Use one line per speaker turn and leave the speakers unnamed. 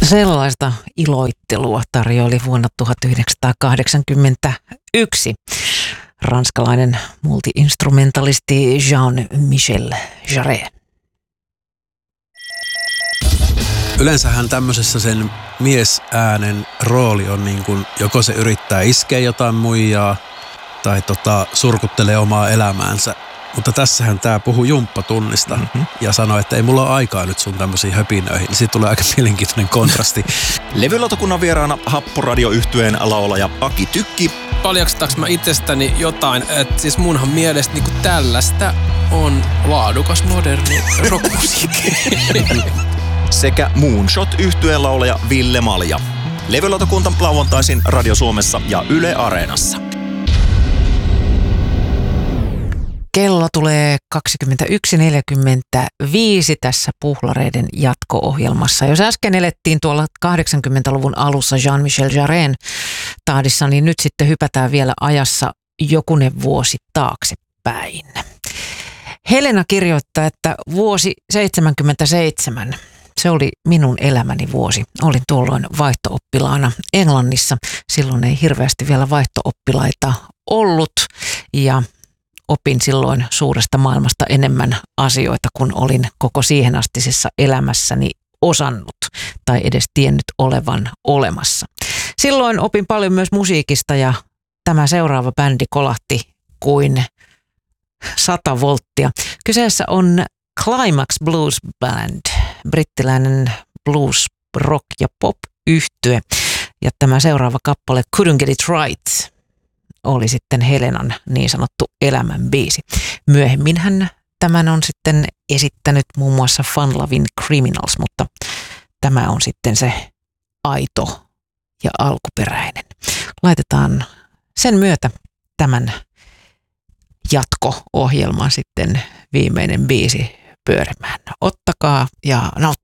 Sellaista iloittelua tarjoili vuonna 1981 ranskalainen multi-instrumentalisti Jean-Michel Jarre.
Yleensähän tämmöisessä sen miesäänen rooli on niin kuin, joko se yrittää iskeä jotain muijaa tai surkuttelee omaa elämäänsä. Mutta tässähän tää puhuu jumppatunnista ja sanoi, että ei mulla ole aikaa nyt sun tämmöisiin höpinöihin. Niin siitä tulee aika mielenkiintoinen kontrasti.
Levylautakunnan vieraana Happoradio-yhtyeen laulaja Aki Tykki.
Paljastaks mä itsestäni jotain, että siis munhan mielestä niinku tällaista on laadukas moderni rockmusiikki.
Sekä Moonshot-yhtyeen laulaja Ville Malja. Levylautakunta lauantaisin Radio Suomessa ja Yle Areenassa.
Kello tulee 21.45 tässä Puhlareiden jatko-ohjelmassa. Jos äsken elettiin tuolla 80-luvun alussa Jean-Michel Jarren tahdissa, niin nyt sitten hypätään vielä ajassa jokunen vuosi taaksepäin. Helena kirjoittaa, että vuosi 77, se oli minun elämäni vuosi. Olin tuolloin vaihto-oppilaana Englannissa. Silloin ei hirveästi vielä vaihto-oppilaita ollut ja opin silloin suuresta maailmasta enemmän asioita, kun olin koko siihen astisessa elämässäni osannut tai edes tiennyt olevan olemassa. Silloin opin paljon myös musiikista ja tämä seuraava bändi kolahti kuin 100 volttia. Kyseessä on Climax Blues Band, brittiläinen blues, rock ja pop -yhtye. Ja tämä seuraava kappale Couldn't Get It Right oli sitten Helenan niin sanottu elämän biisi. Myöhemmin hän tämän on sitten esittänyt muun muassa Fun Lovin' Criminals, mutta tämä on sitten se aito ja alkuperäinen. Laitetaan sen myötä tämän jatko-ohjelman sitten viimeinen biisi pyörimään. Ottakaa ja nauttikaa.